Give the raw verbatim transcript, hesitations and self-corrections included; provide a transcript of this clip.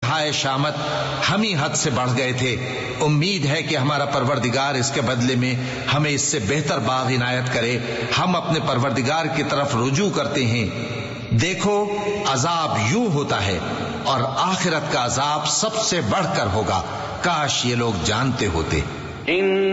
खाए शामत हम ही हद से बढ़ गए थे। उम्मीद है कि हमारा परवरदिगार इसके बदले में हमें इससे बेहतर बाग इनायत करे। हम अपने परवरदिगार की तरफ रुजू करते हैं। देखो, अजाब यूं होता है और आखिरत का अजाब सबसे बढ़कर होगा। काश ये लोग जानते होते।